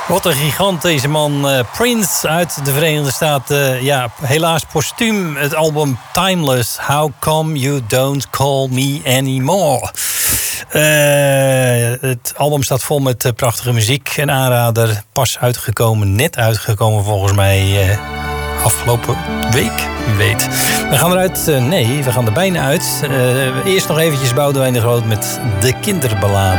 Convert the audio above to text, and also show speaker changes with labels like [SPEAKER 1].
[SPEAKER 1] Wat een gigant, deze man. Prince uit de Verenigde Staten. Ja, helaas postuum. Het album Timeless. How come you don't call me anymore? Het album staat vol met prachtige muziek. Een aanrader, pas uitgekomen. Net uitgekomen volgens mij afgelopen week. Wie weet. We gaan eruit. Nee, we gaan er bijna uit. Eerst nog eventjes Boudewijn de Groot met De Kinderballade.